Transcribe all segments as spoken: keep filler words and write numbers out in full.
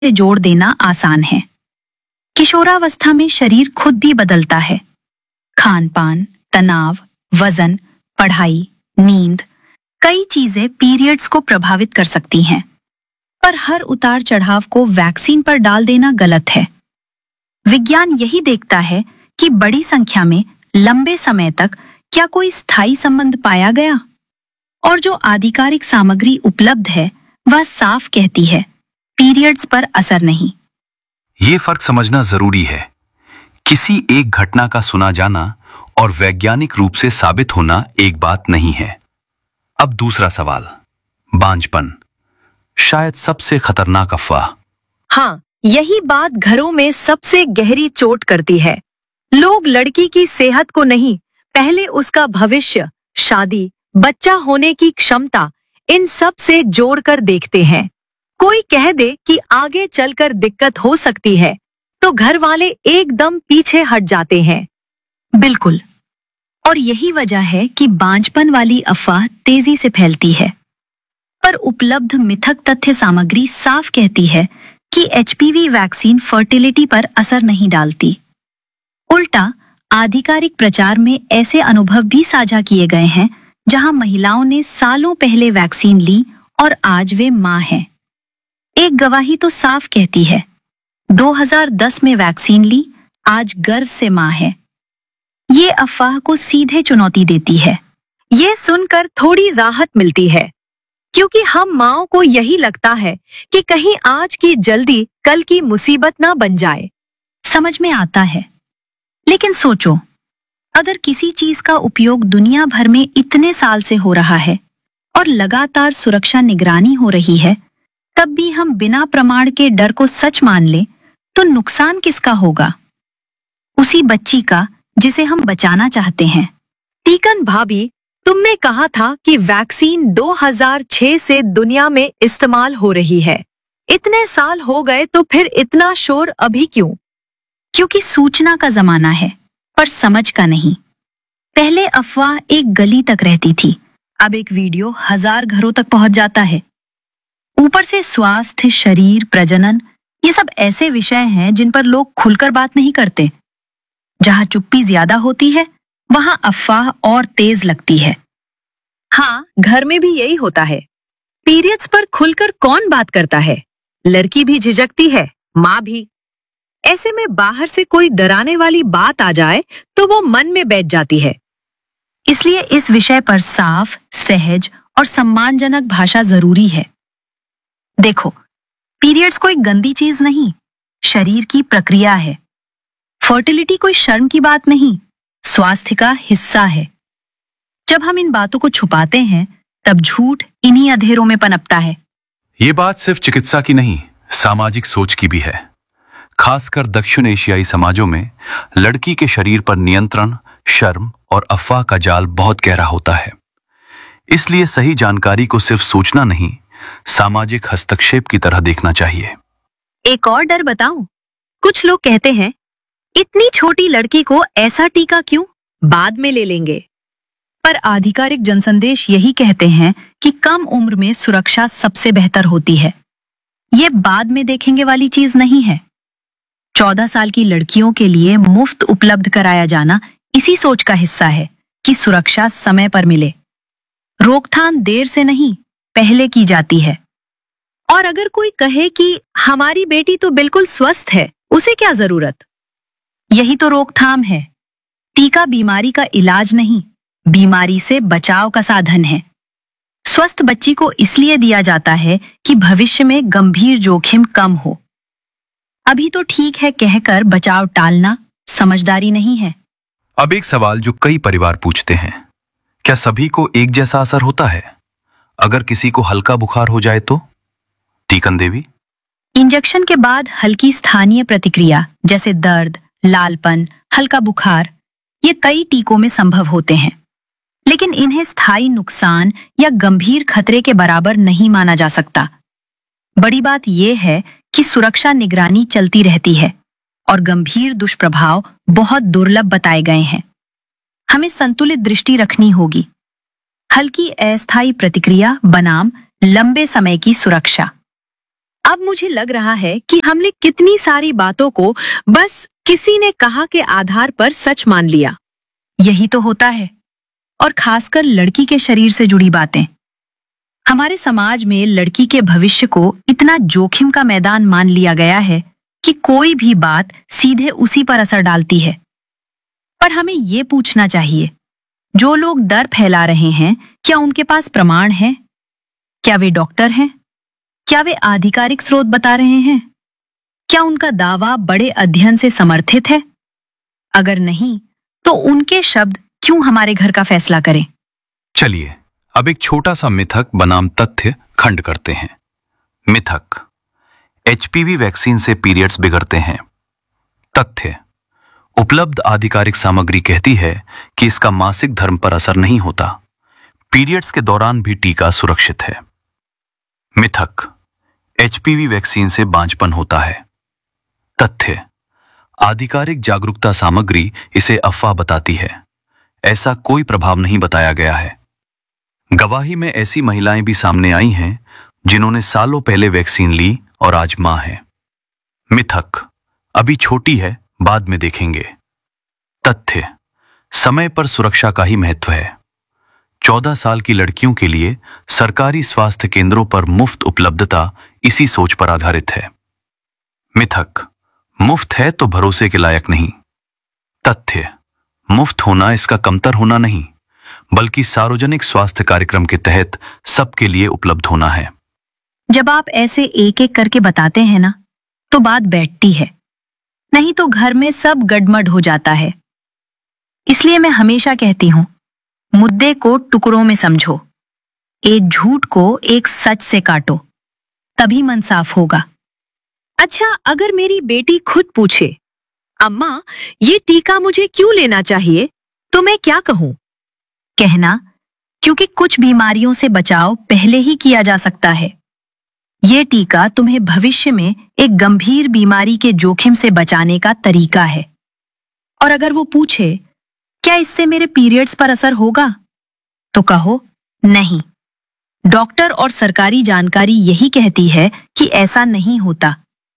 से जोड़ देना आसान है। किशोरावस्था में शरीर खुद भी बदलता है। खान पान, तनाव, वजन, पढ़ाई, नींद, कई चीजें पीरियड्स को प्रभावित कर सकती हैं। पर हर उतार चढ़ाव को वैक्सीन पर डाल देना गलत है। विज्ञान यही देखता है कि बड़ी संख्या में लंबे समय तक क्या कोई स्थायी संबंध पाया गया, और जो आधिकारिक सामग्री उपलब्ध है वह साफ कहती है पीरियड्स पर असर नहीं। ये फर्क समझना जरूरी है। किसी एक घटना का सुना जाना और वैज्ञानिक रूप से साबित होना एक बात नहीं है। अब दूसरा सवाल, बांझपन, शायद सबसे खतरनाक अफवाह। हाँ, यही बात घरों में सबसे गहरी चोट करती है। लोग लड़की की सेहत को नहीं, पहले उसका भविष्य, शादी, बच्चा होने की क्षमता, इन सब से जोड़कर देखते हैं। कोई कह दे कि आगे चलकर दिक्कत हो सकती है तो घर वाले एकदम पीछे हट जाते हैं। बिल्कुल, और यही वजह है कि बांझपन वाली अफवाह तेजी से फैलती है। पर उपलब्ध मिथक तथ्य सामग्री साफ कहती है कि एचपीवी वैक्सीन फर्टिलिटी पर असर नहीं डालती। उल्टा आधिकारिक प्रचार में ऐसे अनुभव भी साझा किए गए हैं जहां महिलाओं ने सालों पहले वैक्सीन ली और आज वे मां हैं। एक गवाही तो साफ कहती है दो हज़ार दस में वैक्सीन ली, आज गर्व से मां है। ये अफवाह को सीधे चुनौती देती है। ये सुनकर थोड़ी राहत मिलती है, क्योंकि हम माँओं को यही लगता है कि कहीं आज की जल्दी कल की मुसीबत ना बन जाए। समझ में आता है, लेकिन सोचो, अगर किसी चीज का उपयोग दुनिया भर में इतने साल से हो रहा है और लगातार सुरक्षा निगरानी हो रही है, तब भी हम बिना प्रमाण के डर को सच मान लें तो नुकसान किसका होगा? उसी बच्ची का जिसे हम बचाना चाहते हैं। टीकन भाभी, तुमने कहा था कि वैक्सीन दो हज़ार छह से दुनिया में इस्तेमाल हो रही है। इतने साल हो गए तो फिर इतना शोर अभी क्यों? क्योंकि सूचना का जमाना है, पर समझ का नहीं। पहले अफवाह एक गली तक रहती थी, अब एक वीडियो हजार घरों तक पहुंच जाता है। ऊपर से स्वास्थ्य, शरीर, प्रजनन, ये सब ऐसे विषय हैं जिन पर लोग खुलकर बात नहीं करते। जहां चुप्पी ज्यादा होती है वहां अफवाह और तेज लगती है। हाँ, घर में भी यही होता है। पीरियड्स पर खुलकर कौन बात करता है? लड़की भी झिझकती है, माँ भी। ऐसे में बाहर से कोई डराने वाली बात आ जाए तो वो मन में बैठ जाती है। इसलिए इस विषय पर साफ, सहज और सम्मानजनक भाषा जरूरी है। देखो, पीरियड्स कोई गंदी चीज नहीं, शरीर की प्रक्रिया है। फर्टिलिटी कोई शर्म की बात नहीं, स्वास्थ्य का हिस्सा है। जब हम इन बातों को छुपाते हैं तब झूठ इन्हीं अंधेरों में पनपता है। ये बात सिर्फ चिकित्सा की नहीं, सामाजिक सोच की भी है। खासकर दक्षिण एशियाई समाजों में लड़की के शरीर पर नियंत्रण, शर्म और अफवाह का जाल बहुत गहरा होता है। इसलिए सही जानकारी को सिर्फ सूचना नहीं, सामाजिक हस्तक्षेप की तरह देखना चाहिए। एक और डर बताऊं? कुछ लोग कहते हैं, इतनी छोटी लड़की को ऐसा टीका क्यों, बाद में ले लेंगे। पर आधिकारिक जनसंदेश यही कहते हैं कि कम उम्र में सुरक्षा सबसे बेहतर होती है। ये बाद में देखेंगे वाली चीज नहीं है। चौदह साल की लड़कियों के लिए मुफ्त उपलब्ध कराया जाना इसी सोच का हिस्सा है कि सुरक्षा समय पर मिले। रोकथाम देर से नहीं, पहले की जाती है। और अगर कोई कहे कि हमारी बेटी तो बिल्कुल स्वस्थ है, उसे क्या जरूरत? यही तो रोकथाम है। टीका बीमारी का इलाज नहीं, बीमारी से बचाव का साधन है। स्वस्थ बच्ची को इसलिए दिया जाता है कि भविष्य में गंभीर जोखिम कम हो। अभी तो ठीक है कहकर बचाव टालना समझदारी नहीं है। अब एक सवाल जो कई परिवार पूछते हैं, क्या सभी को एक जैसा असर होता है? अगर किसी को हल्का बुखार हो जाए तो? टीकन देवी, इंजेक्शन के बाद हल्की स्थानीय प्रतिक्रिया जैसे दर्द, लालपन, हल्का बुखार, ये कई टीकों में संभव होते हैं, लेकिन इन्हें स्थायी नुकसान या गंभीर खतरे के बराबर नहीं माना जा सकता। बड़ी बात यह है कि सुरक्षा निगरानी चलती रहती है और गंभीर दुष्प्रभाव बहुत दुर्लभ बताए गए हैं। हमें संतुलित दृष्टि रखनी होगी। हल्की अस्थायी प्रतिक्रिया बनाम लंबे समय की सुरक्षा। अब मुझे लग रहा है कि हमने कितनी सारी बातों को बस किसी ने कहा के आधार पर सच मान लिया। यही तो होता है, और खासकर लड़की के शरीर से जुड़ी बातें। हमारे समाज में लड़की के भविष्य को इतना जोखिम का मैदान मान लिया गया है कि कोई भी बात सीधे उसी पर असर डालती है। पर हमें ये पूछना चाहिए, जो लोग डर फैला रहे हैं, क्या उनके पास प्रमाण है? क्या वे डॉक्टर हैं? क्या वे आधिकारिक स्रोत बता रहे हैं? क्या उनका दावा बड़े अध्ययन से समर्थित है? अगर नहीं, तो उनके शब्द क्यों हमारे घर का फैसला करें? चलिए अब एक छोटा सा मिथक बनाम तथ्य खंड करते हैं। मिथक, एचपीवी वैक्सीन से पीरियड्स बिगड़ते हैं। तथ्य, उपलब्ध आधिकारिक सामग्री कहती है कि इसका मासिक धर्म पर असर नहीं होता। पीरियड्स के दौरान भी टीका सुरक्षित है। मिथक, एचपीवी वैक्सीन से बांझपन होता है। तथ्य, आधिकारिक जागरूकता सामग्री इसे अफवाह बताती है। ऐसा कोई प्रभाव नहीं बताया गया है। गवाही में ऐसी महिलाएं भी सामने आई हैं जिन्होंने सालों पहले वैक्सीन ली और आज मां है। मिथक, अभी छोटी है, बाद में देखेंगे। तथ्य, समय पर सुरक्षा का ही महत्व है। चौदह साल की लड़कियों के लिए सरकारी स्वास्थ्य केंद्रों पर मुफ्त उपलब्धता इसी सोच पर आधारित है। मिथक, मुफ्त है तो भरोसे के लायक नहीं। तथ्य, मुफ्त होना इसका कमतर होना नहीं, बल्कि सार्वजनिक स्वास्थ्य कार्यक्रम के तहत सबके लिए उपलब्ध होना है। जब आप ऐसे एक एक करके बताते हैं ना, तो बात बैठती है, नहीं तो घर में सब गड़मड़ हो जाता है। इसलिए मैं हमेशा कहती हूं, मुद्दे को टुकड़ों में समझो, एक झूठ को एक सच से काटो, तभी मन साफ होगा। अच्छा, अगर मेरी बेटी खुद पूछे, अम्मा ये टीका मुझे क्यों लेना चाहिए, तो मैं क्या कहूं? कहना, क्योंकि कुछ बीमारियों से बचाव पहले ही किया जा सकता है। ये टीका तुम्हें भविष्य में एक गंभीर बीमारी के जोखिम से बचाने का तरीका है। और अगर वो पूछे, क्या इससे मेरे पीरियड्स पर असर होगा, तो कहो नहीं। डॉक्टर और सरकारी जानकारी यही कहती है कि ऐसा नहीं होता।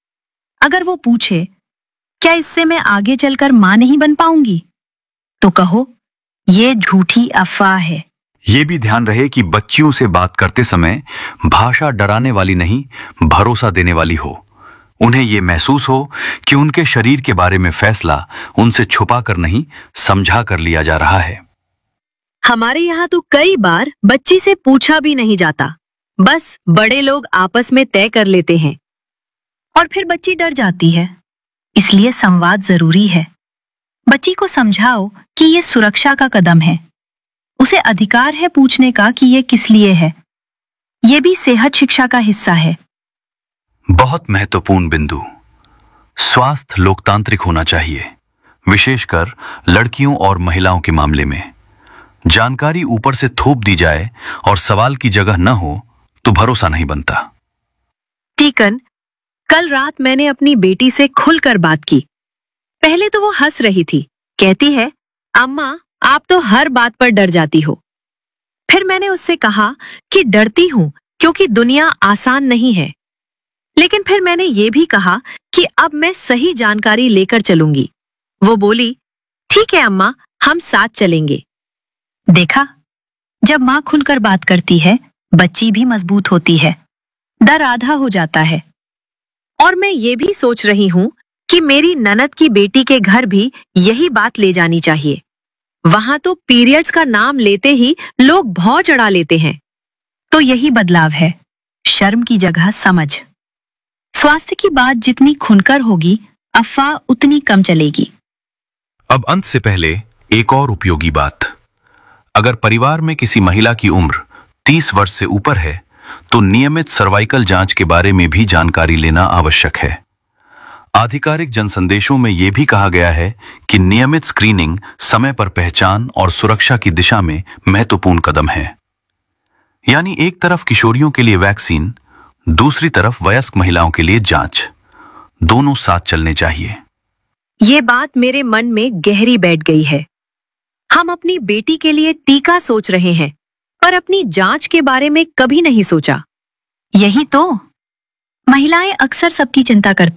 अगर वो पूछे, क्या इससे मैं आगे चलकर मां नहीं बन पाऊंगी, तो कहो ये झूठी अफवाह है। ये भी ध्यान रहे कि बच्चियों से बात करते समय भाषा डराने वाली नहीं, भरोसा देने वाली हो। उन्हें ये महसूस हो कि उनके शरीर के बारे में फैसला उनसे छुपा कर नहीं, समझा कर लिया जा रहा है। हमारे यहाँ तो कई बार बच्ची से पूछा भी नहीं जाता, बस बड़े लोग आपस में तय कर लेते हैं। और फिर बच्ची डर जाती है। इसलिए संवाद जरूरी है। बच्ची को समझाओ कि ये सुरक्षा का कदम है। उसे अधिकार है पूछने का कि ये किस लिए है। ये भी सेहत शिक्षा का हिस्सा है। बहुत महत्वपूर्ण बिंदु। स्वास्थ्य लोकतांत्रिक होना चाहिए, विशेषकर लड़कियों और महिलाओं के मामले में। जानकारी ऊपर से थोप दी जाए और सवाल की जगह न हो तो भरोसा नहीं बनता। टीकन, कल रात मैंने अपनी बेटी से खुलकर बात की। पहले तो वो हंस रही थी, कहती है, अम्मा आप तो हर बात पर डर जाती हो। फिर मैंने उससे कहा कि डरती हूं क्योंकि दुनिया आसान नहीं है। लेकिन फिर मैंने ये भी कहा कि अब मैं सही जानकारी लेकर चलूंगी। वो बोली, ठीक है अम्मा, हम साथ चलेंगे। देखा, जब माँ खुलकर बात करती है, बच्ची भी मजबूत होती है, डर आधा हो जाता है। और मैं ये भी सोच रही हूँ कि मेरी ननद की बेटी के घर भी यही बात ले जानी चाहिए। वहां तो पीरियड्स का नाम लेते ही लोग भौं चढ़ा लेते हैं। तो यही बदलाव है, शर्म की जगह समझ। स्वास्थ्य की बात जितनी खुलकर होगी, अफवाह उतनी कम चलेगी। अब अंत से पहले एक और उपयोगी बात। अगर परिवार में किसी महिला की उम्र तीस वर्ष से ऊपर है, तो नियमित सर्वाइकल जांच के बारे में भी जानकारी लेना आवश्यक है। आधिकारिक जनसंदेशों में यह भी कहा गया है कि नियमित स्क्रीनिंग समय पर पहचान और सुरक्षा की दिशा में महत्वपूर्ण कदम है। यानी एक तरफ किशोरियों के लिए वैक्सीन, दूसरी तरफ वयस्क महिलाओं के लिए जांच, दोनों साथ चलने चाहिए। ये बात मेरे मन में गहरी बैठ गई है। हम अपनी बेटी के लिए टीका सोच रहे हैं, पर अपनी जांच के बारे में कभी नहीं सोचा। यही तो, महिलाएं अक्सर सबकी चिंता करती